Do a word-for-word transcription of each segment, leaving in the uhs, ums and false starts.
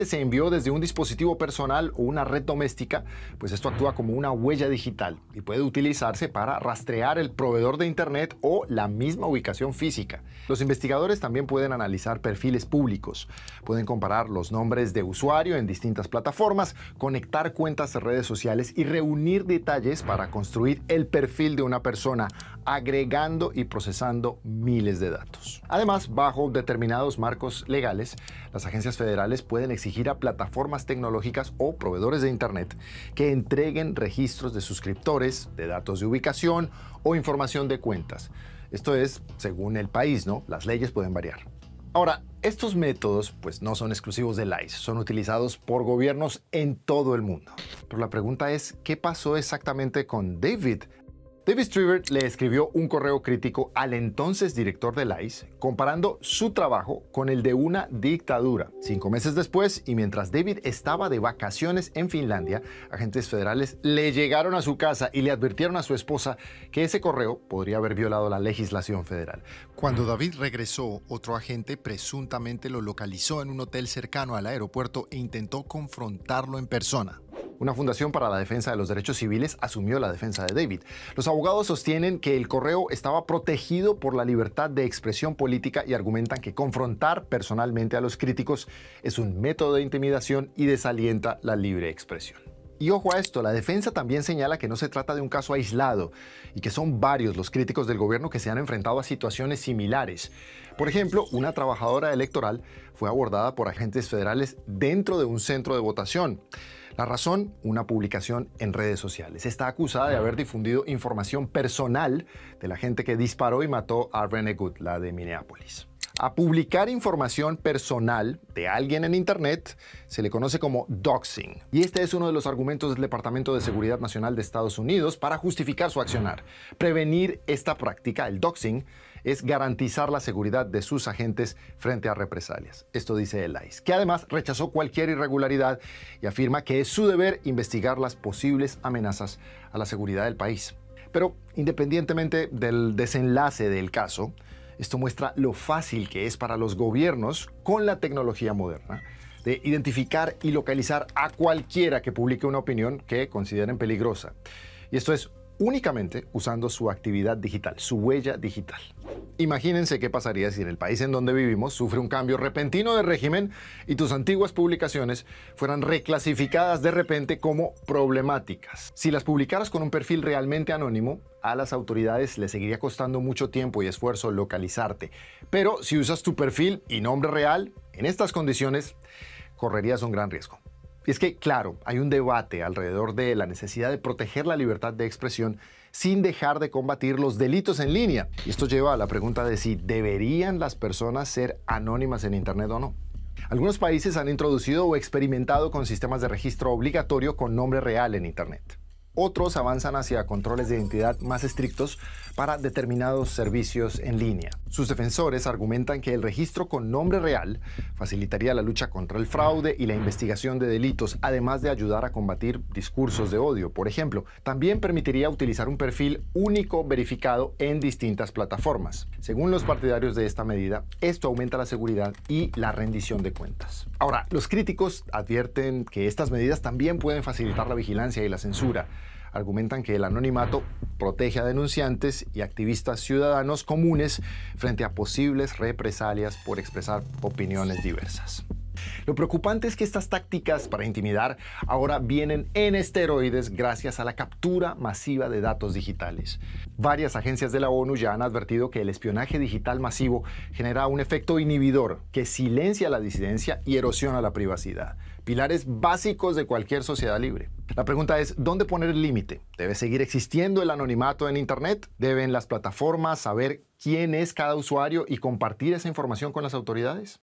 se envió desde un dispositivo personal o una red doméstica, pues esto actúa como una huella digital y puede utilizarse para rastrear el proveedor de Internet o la misma ubicación física. Los investigadores también pueden analizar perfiles públicos, pueden comparar los nombres de usuario en distintas plataformas, conectar cuentas de redes sociales y reunir detalles para construir el perfil de una persona, agregando y procesando miles de datos. Además, bajo determinados marcos legales, las agencias federales pueden exigir a plataformas tecnológicas o proveedores de Internet que entreguen registros de suscriptores, de datos de ubicación o información de cuentas. Esto es, según el país, ¿no? Las leyes pueden variar. Ahora, estos métodos pues no son exclusivos del I C E, son utilizados por gobiernos en todo el mundo. Pero la pregunta es, ¿qué pasó exactamente con David? David Strieber le escribió un correo crítico al entonces director del I C E, comparando su trabajo con el de una dictadura. Cinco meses después, y mientras David estaba de vacaciones en Finlandia, agentes federales le llegaron a su casa y le advirtieron a su esposa que ese correo podría haber violado la legislación federal. Cuando David regresó, otro agente presuntamente lo localizó en un hotel cercano al aeropuerto e intentó confrontarlo en persona. Una fundación para la defensa de los derechos civiles asumió la defensa de David. Los abogados sostienen que el correo estaba protegido por la libertad de expresión política y argumentan que confrontar personalmente a los críticos es un método de intimidación y desalienta la libre expresión. Y ojo a esto, la defensa también señala que no se trata de un caso aislado y que son varios los críticos del gobierno que se han enfrentado a situaciones similares. Por ejemplo, una trabajadora electoral fue abordada por agentes federales dentro de un centro de votación. La razón, una publicación en redes sociales. Está acusada de haber difundido información personal de la gente que disparó y mató a Renee Good, la de Minneapolis. A publicar información personal de alguien en Internet se le conoce como doxing. Y este es uno de los argumentos del Departamento de Seguridad Nacional de Estados Unidos para justificar su accionar. Prevenir esta práctica, el doxing, es garantizar la seguridad de sus agentes frente a represalias. Esto dice el I C E, que además rechazó cualquier irregularidad y afirma que es su deber investigar las posibles amenazas a la seguridad del país. Pero independientemente del desenlace del caso, esto muestra lo fácil que es para los gobiernos, con la tecnología moderna, de identificar y localizar a cualquiera que publique una opinión que consideren peligrosa. Y esto es únicamente usando su actividad digital, su huella digital. Imagínense qué pasaría si en el país en donde vivimos sufre un cambio repentino de régimen y tus antiguas publicaciones fueran reclasificadas de repente como problemáticas. Si las publicaras con un perfil realmente anónimo, a las autoridades les seguiría costando mucho tiempo y esfuerzo localizarte. Pero si usas tu perfil y nombre real, en estas condiciones, correrías un gran riesgo. Y es que, claro, hay un debate alrededor de la necesidad de proteger la libertad de expresión sin dejar de combatir los delitos en línea. Y esto lleva a la pregunta de si deberían las personas ser anónimas en Internet o no. Algunos países han introducido o experimentado con sistemas de registro obligatorio con nombre real en Internet. Otros avanzan hacia controles de identidad más estrictos para determinados servicios en línea. Sus defensores argumentan que el registro con nombre real facilitaría la lucha contra el fraude y la investigación de delitos, además de ayudar a combatir discursos de odio. Por ejemplo, también permitiría utilizar un perfil único verificado en distintas plataformas. Según los partidarios de esta medida, esto aumenta la seguridad y la rendición de cuentas. Ahora, los críticos advierten que estas medidas también pueden facilitar la vigilancia y la censura. Argumentan que el anonimato protege a denunciantes y activistas ciudadanos comunes frente a posibles represalias por expresar opiniones diversas. Lo preocupante es que estas tácticas para intimidar ahora vienen en esteroides gracias a la captura masiva de datos digitales. Varias agencias de la ONU ya han advertido que el espionaje digital masivo genera un efecto inhibidor que silencia la disidencia y erosiona la privacidad, pilares básicos de cualquier sociedad libre. La pregunta es, ¿dónde poner el límite? ¿Debe seguir existiendo el anonimato en Internet? ¿Deben las plataformas saber quién es cada usuario y compartir esa información con las autoridades?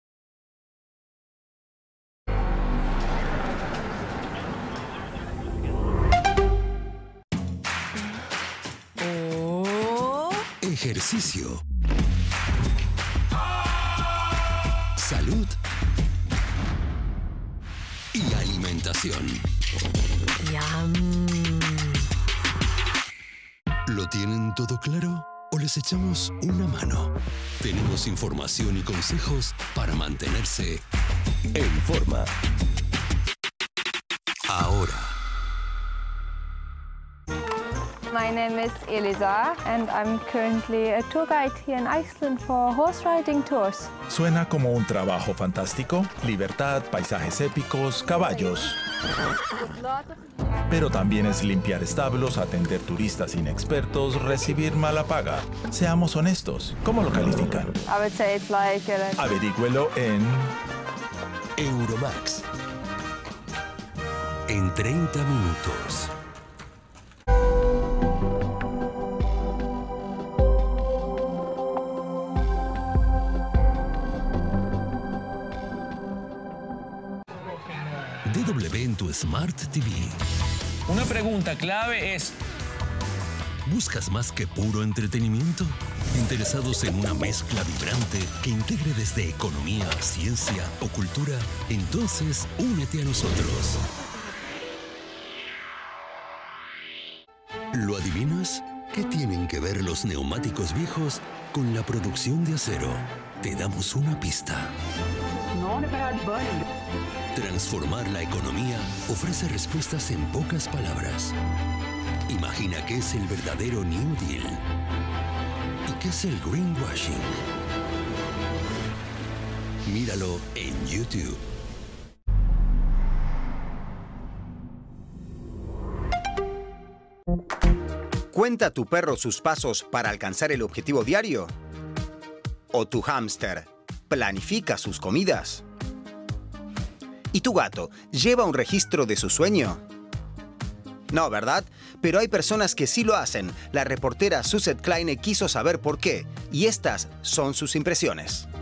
Ejercicio. Salud. Y alimentación. Yum. ¿Lo tienen todo claro? ¿O les echamos una mano? Tenemos información y consejos para mantenerse En Forma. Ahora. My name is Elisa and I'm currently a tour guide here in Iceland for horse riding tours. Suena como un trabajo fantástico, libertad, paisajes épicos, caballos. Pero también es limpiar establos, atender turistas inexpertos, recibir mala paga. Seamos honestos, ¿cómo lo califican? I would say it's like a... Averígüelo en Euromax. En treinta minutos. D W en tu Smart T V. Una pregunta clave es... ¿Buscas más que puro entretenimiento? ¿Interesados en una mezcla vibrante que integre desde economía, ciencia o cultura? Entonces, únete a nosotros. ¿Lo adivinas? ¿Qué tienen que ver los neumáticos viejos con la producción de acero? Te damos una pista. Transformar la economía ofrece respuestas en pocas palabras. Imagina qué es el verdadero New Deal y qué es el greenwashing. Míralo en YouTube. ¿Cuenta tu perro sus pasos para alcanzar el objetivo diario? ¿O tu hámster planifica sus comidas? ¿Y tu gato lleva un registro de su sueño? No, ¿verdad? Pero hay personas que sí lo hacen. La reportera Suzette Kleine quiso saber por qué, y estas son sus impresiones.